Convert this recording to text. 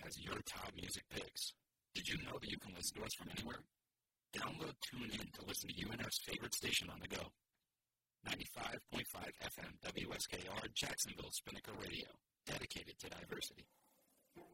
has your top music picks. Did you know that you can listen to us from anywhere? Download TuneIn to listen to UNF's favorite station on the go. 95.5 FM WSKR Jacksonville Spinnaker Radio, dedicated to diversity.